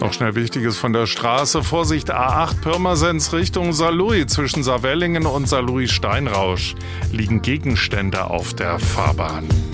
Noch schnell Wichtiges von der Straße. Vorsicht, A8 Pirmasens Richtung Saarlouis. Zwischen Saarwellingen und Saarlouis-Steinrausch liegen Gegenstände auf der Fahrbahn.